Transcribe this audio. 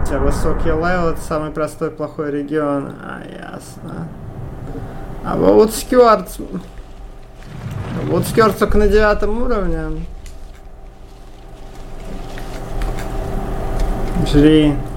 тебя высокий левел, это самый простой плохой регион. А, ясно. А Вудскёрд только на 9 уровне. Жри.